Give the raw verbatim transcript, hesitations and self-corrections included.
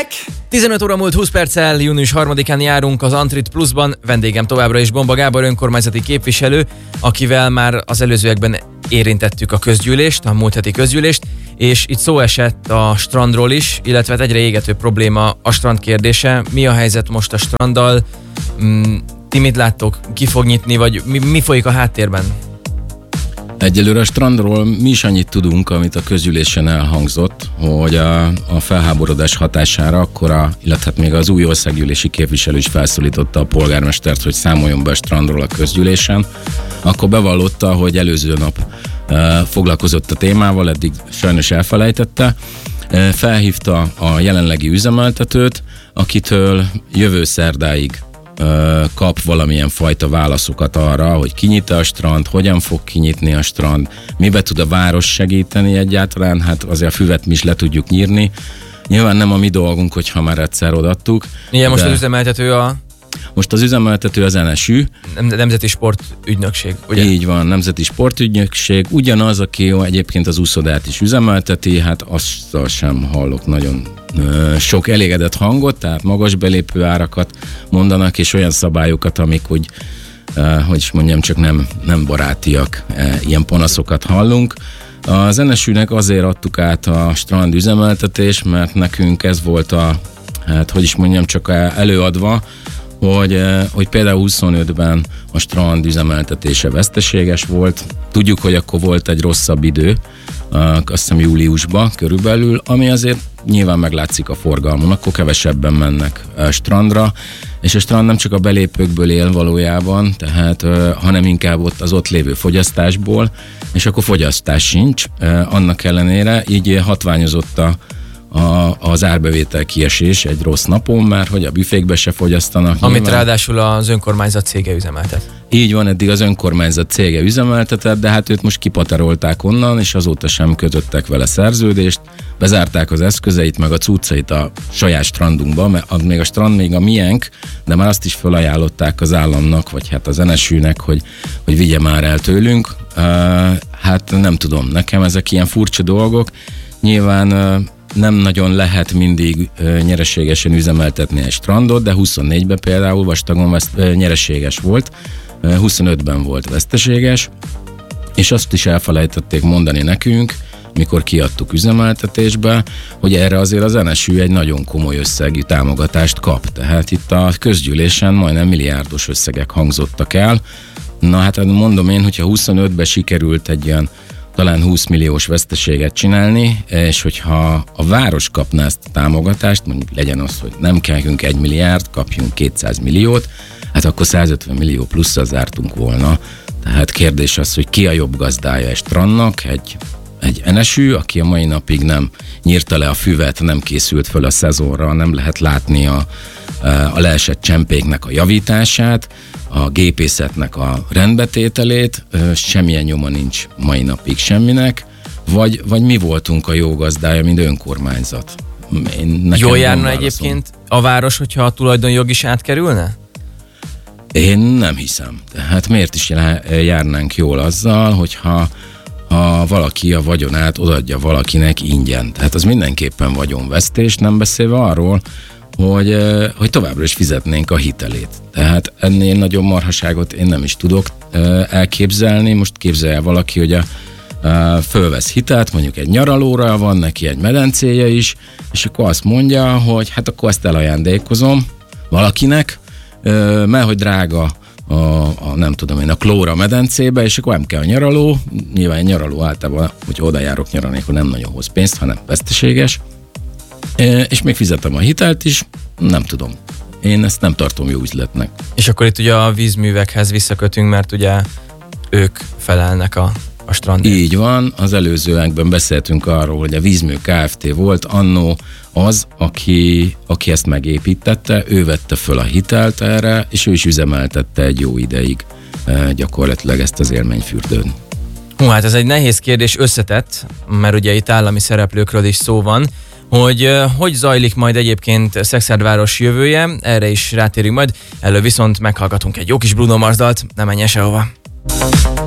tizenöt óra múlt húsz perccel, június harmadikán járunk az Antrit Plusban. Vendégem továbbra is Bomba Gábor, önkormányzati képviselő, akivel már az előzőekben érintettük a közgyűlést, a múlt heti közgyűlést, és itt szó esett a strandról is, illetve egyre égető probléma a strand kérdése. Mi a helyzet most a stranddal? Ti mit láttok? Ki fog nyitni, vagy mi, mi folyik a háttérben? Egyelőre a strandról mi is annyit tudunk, amit a közgyűlésen elhangzott, hogy a, a felháborodás hatására akkor, a, illetve még az új országgyűlési képviselő is felszólította a polgármestert, hogy számoljon be a strandról a közgyűlésen. Akkor bevallotta, hogy előző nap e, foglalkozott a témával, eddig sajnos elfelejtette. E, felhívta a jelenlegi üzemeltetőt, akitől jövő szerdáig kap valamilyen fajta válaszokat arra, hogy kinyit a strand, hogyan fog kinyitni a strand, mibe tud a város segíteni egyáltalán, hát azért a füvet mi is le tudjuk nyírni. Nyilván nem a mi dolgunk, hogyha már egyszer odaadtuk. Igen, most az üzemeltető a... Most az üzemeltető az en es ü. Nemzeti Sportügynökség, ugye? Így van, Nemzeti Sportügynökség. Ugyanaz, aki jó, egyébként az úszodát is üzemelteti, hát azt sem hallok nagyon sok elégedett hangot, tehát magas belépő árakat mondanak, és olyan szabályokat, amik úgy, hogy is mondjam, csak nem, nem barátiak. Ilyen panaszokat hallunk. Az en es ü-nek azért adtuk át a strand üzemeltetés, mert nekünk ez volt a, hát hogy is mondjam, csak előadva, hogy, hogy például huszonötben a strand üzemeltetése veszteséges volt. Tudjuk, hogy akkor volt egy rosszabb idő, azt hiszem júliusban körülbelül, ami azért nyilván meglátszik a forgalmon, akkor kevesebben mennek a strandra, és a strand nem csak a belépőkből él valójában, tehát, hanem inkább ott az ott lévő fogyasztásból, és akkor fogyasztás sincs. Annak ellenére így hatványozott a A, az árbevétel kiesés egy rossz napon, mert hogy a büfékbe se fogyasztanak. Amit nyilván ráadásul az önkormányzat cége üzemeltet. Így van, eddig az önkormányzat cége üzemeltetett, de hát őt most kipaterolták onnan, és azóta sem kötöttek vele szerződést, bezárták az eszközeit, meg a cuccait a saját strandunkba, mert még a strand még a miénk, de már azt is felajánlották az államnak, vagy hát az en es ü-nek, hogy, hogy vigye már el tőlünk. Uh, hát nem tudom, nekem ezek ilyen furcsa dolgok. Nyilván uh, nem nagyon lehet mindig uh, nyereségesen üzemeltetni egy strandot, de huszonnégyben például vastagon veszt, uh, nyereséges volt, uh, huszonötben volt veszteséges, és azt is elfelejtették mondani nekünk, mikor kiadtuk üzemeltetésbe, hogy erre azért az en es ü egy nagyon komoly összegű támogatást kap. Tehát itt a közgyűlésen majdnem milliárdos összegek hangzottak el. Na hát mondom én, hogyha huszonötben sikerült egy ilyen talán húsz milliós veszteséget csinálni, és hogyha a város kapná ezt a támogatást, mondjuk legyen az, hogy nem kellünk egy milliárd, kapjunk kétszáz milliót, hát akkor százötven millió plusszal zártunk volna. Tehát kérdés az, hogy ki a jobb gazdája egy strandnak, egy, egy en es ü, aki a mai napig nem nyírta le a füvet, nem készült föl a szezonra, nem lehet látni a, a leesett csempéknek a javítását, a gépészetnek a rendbetételét, semmilyen nyoma nincs mai napig semminek, vagy, vagy mi voltunk a jó gazdája, mint önkormányzat. Én, Jól járna egyébként a város, hogyha a tulajdonjog is átkerülne? Én nem hiszem. Tehát miért is járnánk jól azzal, hogyha ha valaki a vagyonát odaadja valakinek ingyen. Tehát az mindenképpen vagyonvesztés, nem beszélve arról, hogy, hogy továbbra is fizetnénk a hitelét. Tehát ennél nagyobb marhaságot én nem is tudok elképzelni. Most képzelje valaki, hogy a, a fölvesz hitelt, mondjuk egy nyaralóra, van neki egy medencéje is, és akkor azt mondja, hogy hát akkor ezt elajándékozom valakinek, mert hogy drága a, a nem tudom én, a klóra medencébe, és akkor nem kell a nyaraló. Nyilván nyaraló általában, hogy oda járok nyaralni, akkor nem nagyon hoz pénzt, hanem veszteséges. És még fizetem a hitelt is, nem tudom. Én ezt nem tartom jó üzletnek. És akkor itt ugye a vízművekhez visszakötünk, mert ugye ők felelnek a, a strandért. Így van, az előzőekben beszéltünk arról, hogy a Vízmű Kft. Volt annó az, aki, aki ezt megépítette, ő vette föl a hitelt erre, és ő is üzemeltette egy jó ideig gyakorlatilag ezt az élményfürdőn. Hú, hát ez egy nehéz kérdés, összetett, mert ugye itt állami szereplőkről is szó van, hogy hogy zajlik majd egyébként Szexárdváros jövője, erre is rátérünk majd, elő viszont meghallgatunk egy jó kis Bruno Mars dalt, ne menj sehova.